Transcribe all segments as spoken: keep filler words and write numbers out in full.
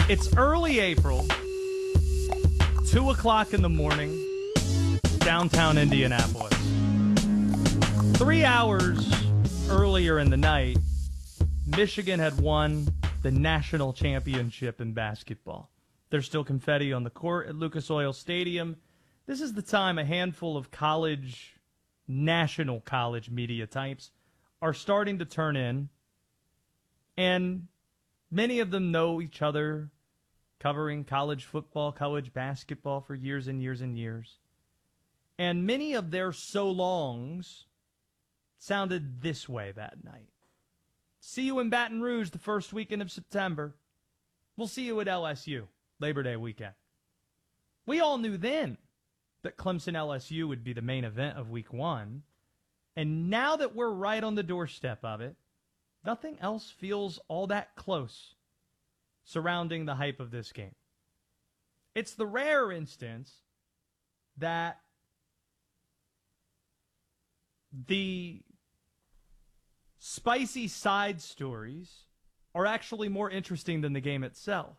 It's early April, two o'clock in the morning, downtown Indianapolis. Three hours earlier in the night, Michigan had won the national championship in basketball. There's still confetti on the court at Lucas Oil Stadium. This is the time a handful of college, national college media types are starting to turn in, and many of them know each other, covering college football, college basketball for years and years and years. And many of their so-longs sounded this way that night. See you in Baton Rouge the first weekend of September. We'll see you at L S U Labor Day weekend. We all knew then that Clemson L S U would be the main event of week one. And now that we're right on the doorstep of it, nothing else feels all that close surrounding the hype of this game. It's the rare instance that the spicy side stories are actually more interesting than the game itself.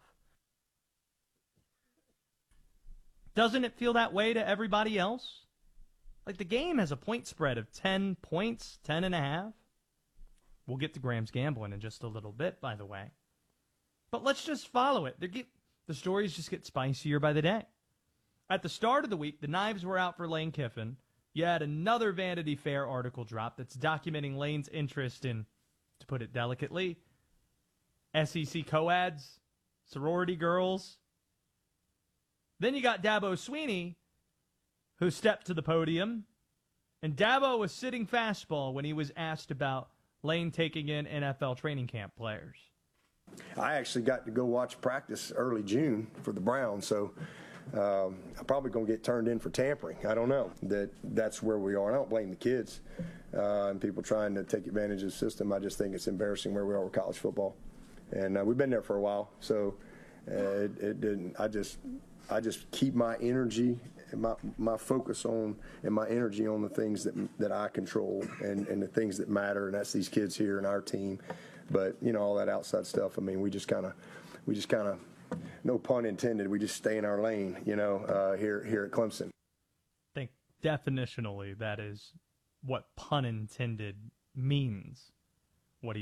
Doesn't it feel that way to everybody else? Like, the game has a point spread of ten points, ten and a half. We'll get to Graham's gambling in just a little bit, by the way. But let's just follow it. Get, the stories just get spicier by the day. At the start of the week, the knives were out for Lane Kiffin. You had another Vanity Fair article drop that's documenting Lane's interest in, to put it delicately, S E C co-eds, sorority girls. Then you got Dabo Swinney, who stepped to the podium, and Dabo was sitting fastball when he was asked about Lane taking in N F L training camp players. I actually got to go watch practice early June for the Browns, so um, I'm probably going to get turned in for tampering. I don't know. That That's where we are. And I don't blame the kids uh, and people trying to take advantage of the system. I just think it's embarrassing where we are with college football. And uh, we've been there for a while, so uh, it, it didn't. I just, I just keep my energy and my my focus on and my energy on the things that that I control and, and the things that matter, and that's these kids here and our team. But you know, all that outside stuff. I mean, we just kind of, we just kind of, no pun intended. We just stay in our lane, you know, uh, here here at Clemson. I think definitionally that is what pun intended means.